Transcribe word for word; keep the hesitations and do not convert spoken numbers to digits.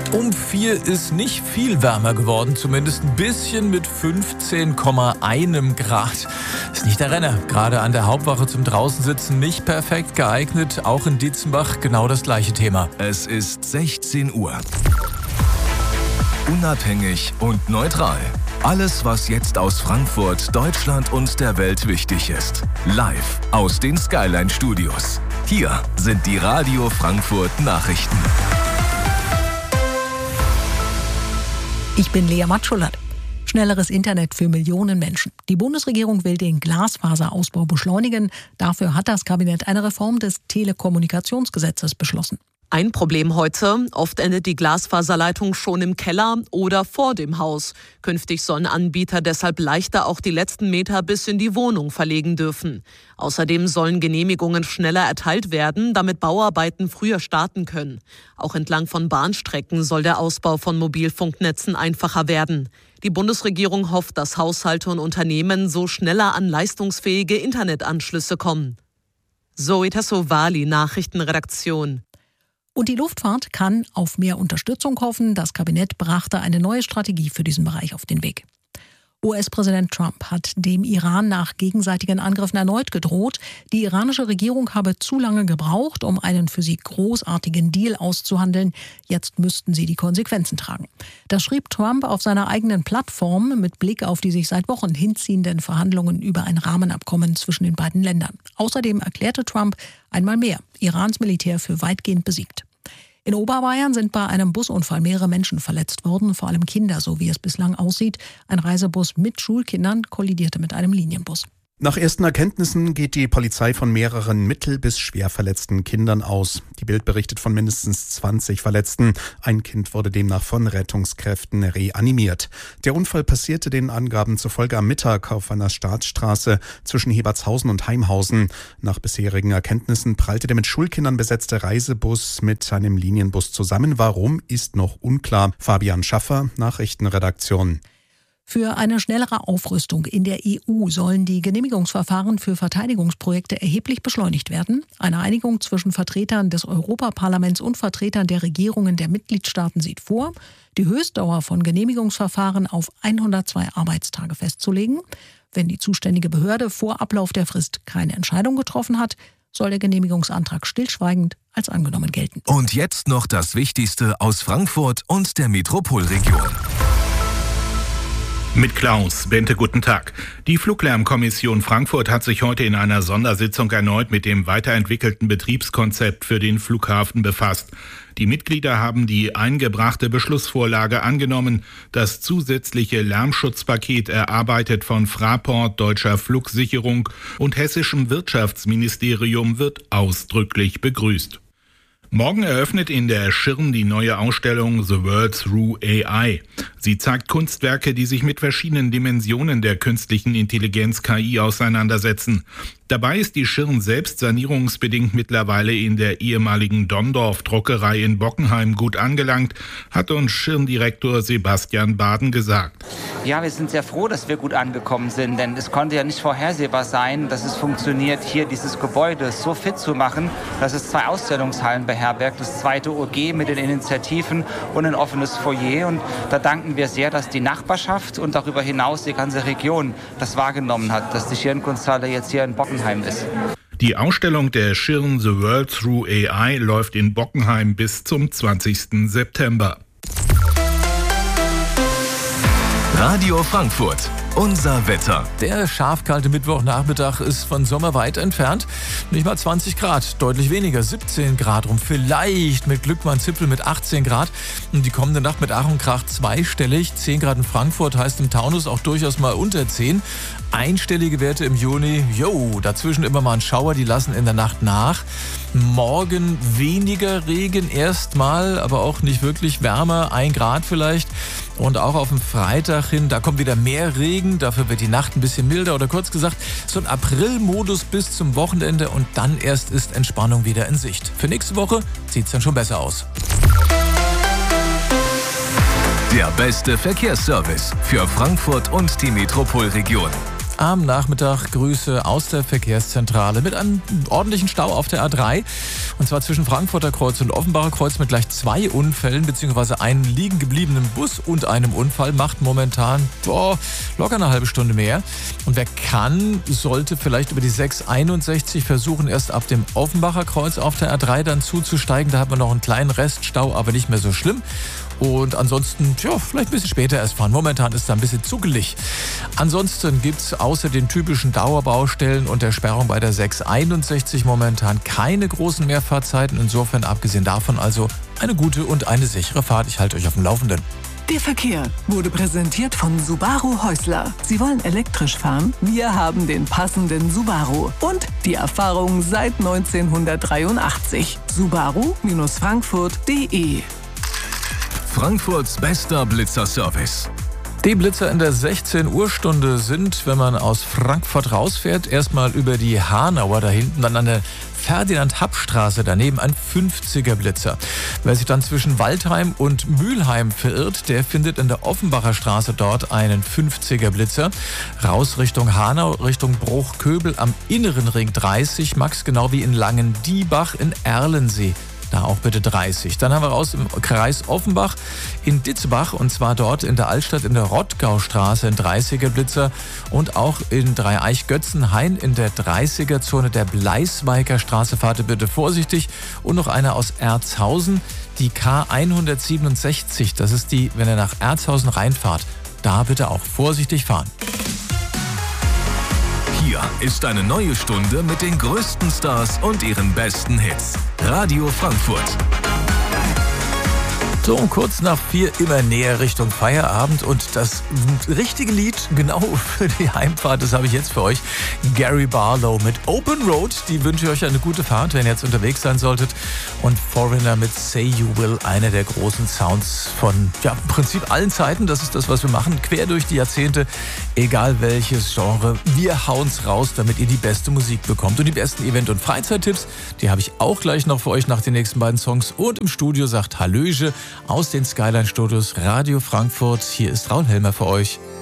Um vier ist nicht viel wärmer geworden, zumindest ein bisschen mit fünfzehn Komma eins Grad. Ist nicht der Renner. Gerade an der Hauptwache zum Draußensitzen nicht perfekt geeignet. Auch in Dietzenbach genau das gleiche Thema. Es ist sechzehn Uhr. Unabhängig und neutral. Alles, was jetzt aus Frankfurt, Deutschland und der Welt wichtig ist. Live aus den Skyline Studios. Hier sind die Radio Frankfurt Nachrichten. Ich bin Lea Matschullat. Schnelleres Internet für Millionen Menschen. Die Bundesregierung will den Glasfaserausbau beschleunigen. Dafür hat das Kabinett eine Reform des Telekommunikationsgesetzes beschlossen. Ein Problem heute, oft endet die Glasfaserleitung schon im Keller oder vor dem Haus. Künftig sollen Anbieter deshalb leichter auch die letzten Meter bis in die Wohnung verlegen dürfen. Außerdem sollen Genehmigungen schneller erteilt werden, damit Bauarbeiten früher starten können. Auch entlang von Bahnstrecken soll der Ausbau von Mobilfunknetzen einfacher werden. Die Bundesregierung hofft, dass Haushalte und Unternehmen so schneller an leistungsfähige Internetanschlüsse kommen. Zoe Tassovali, Nachrichtenredaktion. Und die Luftfahrt kann auf mehr Unterstützung hoffen. Das Kabinett brachte eine neue Strategie für diesen Bereich auf den Weg. U S-Präsident Trump hat dem Iran nach gegenseitigen Angriffen erneut gedroht. Die iranische Regierung habe zu lange gebraucht, um einen für sie großartigen Deal auszuhandeln. Jetzt müssten sie die Konsequenzen tragen. Das schrieb Trump auf seiner eigenen Plattform mit Blick auf die sich seit Wochen hinziehenden Verhandlungen über ein Rahmenabkommen zwischen den beiden Ländern. Außerdem erklärte Trump einmal mehr Irans Militär für weitgehend besiegt. In Oberbayern sind bei einem Busunfall mehrere Menschen verletzt worden, vor allem Kinder, so wie es bislang aussieht. Ein Reisebus mit Schulkindern kollidierte mit einem Linienbus. Nach ersten Erkenntnissen geht die Polizei von mehreren mittel- bis schwer verletzten Kindern aus. Die Bild berichtet von mindestens zwanzig Verletzten. Ein Kind wurde demnach von Rettungskräften reanimiert. Der Unfall passierte den Angaben zufolge am Mittag auf einer Staatsstraße zwischen Hebertshausen und Heimhausen. Nach bisherigen Erkenntnissen prallte der mit Schulkindern besetzte Reisebus mit einem Linienbus zusammen. Warum, ist noch unklar. Fabian Schaffer, Nachrichtenredaktion. Für eine schnellere Aufrüstung in der E U sollen die Genehmigungsverfahren für Verteidigungsprojekte erheblich beschleunigt werden. Eine Einigung zwischen Vertretern des Europaparlaments und Vertretern der Regierungen der Mitgliedstaaten sieht vor, die Höchstdauer von Genehmigungsverfahren auf hundertzwei Arbeitstage festzulegen. Wenn die zuständige Behörde vor Ablauf der Frist keine Entscheidung getroffen hat, soll der Genehmigungsantrag stillschweigend als angenommen gelten. Und jetzt noch das Wichtigste aus Frankfurt und der Metropolregion. Mit Klaus Bente, guten Tag. Die Fluglärmkommission Frankfurt hat sich heute in einer Sondersitzung erneut mit dem weiterentwickelten Betriebskonzept für den Flughafen befasst. Die Mitglieder haben die eingebrachte Beschlussvorlage angenommen. Das zusätzliche Lärmschutzpaket, erarbeitet von Fraport, Deutscher Flugsicherung und Hessischem Wirtschaftsministerium, wird ausdrücklich begrüßt. Morgen eröffnet in der Schirn die neue Ausstellung The World Through A I. Sie zeigt Kunstwerke, die sich mit verschiedenen Dimensionen der künstlichen Intelligenz K I auseinandersetzen. Dabei ist die Schirn selbst sanierungsbedingt mittlerweile in der ehemaligen Dondorf-Druckerei in Bockenheim gut angelangt, hat uns Schirndirektor Sebastian Baden gesagt. Ja, wir sind sehr froh, dass wir gut angekommen sind, denn es konnte ja nicht vorhersehbar sein, dass es funktioniert, hier dieses Gebäude so fit zu machen, dass es zwei Ausstellungshallen beherbergt, das zweite O G mit den Initiativen und ein offenes Foyer. Und da danken wir sehr, dass die Nachbarschaft und darüber hinaus die ganze Region das wahrgenommen hat, dass die Schirnkunsthalle jetzt hier in Bockenheim ist. Die Ausstellung der Schirn The World Through A I läuft in Bockenheim bis zum zwanzigsten September. Radio Frankfurt, unser Wetter. Der scharfkalte Mittwochnachmittag ist von Sommer weit entfernt. Nicht mal zwanzig Grad, deutlich weniger, siebzehn Grad rum. Vielleicht mit Glück mal ein Zipfel mit achtzehn Grad. Und die kommende Nacht mit Ach und Krach zweistellig. zehn Grad in Frankfurt heißt im Taunus auch durchaus mal unter zehn. Einstellige Werte im Juni, jo, dazwischen immer mal ein Schauer, die lassen in der Nacht nach. Morgen weniger Regen erstmal, aber auch nicht wirklich wärmer, ein Grad vielleicht. Und auch auf dem Freitag hin, da kommt wieder mehr Regen, dafür wird die Nacht ein bisschen milder oder kurz gesagt so ein April-Modus bis zum Wochenende und dann erst ist Entspannung wieder in Sicht. Für nächste Woche sieht es dann schon besser aus. Der beste Verkehrsservice für Frankfurt und die Metropolregion. am Nachmittag. Grüße aus der Verkehrszentrale mit einem ordentlichen Stau auf der A drei. Und zwar zwischen Frankfurter Kreuz und Offenbacher Kreuz mit gleich zwei Unfällen bzw. einem liegen gebliebenen Bus und einem Unfall. Macht momentan boah, locker eine halbe Stunde mehr. Und wer kann, sollte vielleicht über die sechs einundsechzig versuchen, erst ab dem Offenbacher Kreuz auf der A drei dann zuzusteigen. Da hat man noch einen kleinen Reststau, aber nicht mehr so schlimm. Und ansonsten, tja, vielleicht ein bisschen später erst fahren. Momentan ist da ein bisschen zugelig. Ansonsten gibt es außer den typischen Dauerbaustellen und der Sperrung bei der sechs einundsechzig momentan keine großen Mehrfahrtzeiten. Insofern, abgesehen davon, also eine gute und eine sichere Fahrt. Ich halte euch auf dem Laufenden. Der Verkehr wurde präsentiert von Subaru Häusler. Sie wollen elektrisch fahren? Wir haben den passenden Subaru. Und die Erfahrung seit neunzehnhundertdreiundachtzig. Subaru Frankfurt punkt de. Frankfurts bester Blitzerservice. Die Blitzer in der sechzehn Uhr Stunde sind, wenn man aus Frankfurt rausfährt, erstmal über die Hanauer da hinten, dann an der Ferdinand-Happ-Straße daneben ein fünfziger Blitzer. Wer sich dann zwischen Waldheim und Mülheim verirrt, der findet in der Offenbacher Straße dort einen fünfziger Blitzer. Raus Richtung Hanau, Richtung Bruchköbel am Inneren Ring dreißig, Max, genau wie in Langendiebach in Erlensee. Da auch bitte dreißig. Dann haben wir raus im Kreis Offenbach in Ditzbach und zwar dort in der Altstadt in der Rottgaustraße ein dreißiger Blitzer und auch in Dreieich-Götzenhain in der dreißiger Zone der Bleisweiker Straße. Fahrt bitte vorsichtig. Und noch einer aus Erzhausen, die K hundertsiebenundsechzig. Das ist die, wenn ihr nach Erzhausen reinfahrt. Da bitte auch vorsichtig fahren. Hier ist eine neue Stunde mit den größten Stars und ihren besten Hits. Radio Frankfurt. So, um kurz nach vier immer näher Richtung Feierabend und das richtige Lied genau für die Heimfahrt, das habe ich jetzt für euch. Gary Barlow mit Open Road, die wünsche ich euch eine gute Fahrt, wenn ihr jetzt unterwegs sein solltet. Und Foreigner mit Say You Will, einer der großen Sounds von, ja, im Prinzip allen Zeiten. Das ist das, was wir machen, quer durch die Jahrzehnte, egal welches Genre. Wir hauen's raus, damit ihr die beste Musik bekommt. Und die besten Event- und Freizeittipps, die habe ich auch gleich noch für euch nach den nächsten beiden Songs. Und im Studio sagt Hallöche aus den Skyline Studios Radio Frankfurt. Hier ist Raul Helmer für euch.